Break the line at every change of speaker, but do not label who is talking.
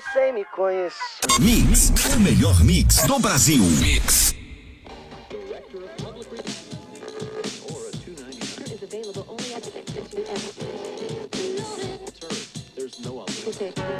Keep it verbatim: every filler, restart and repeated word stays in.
sei me conhecer.
Mix, o melhor mix do Brasil. Mix.
There's no other.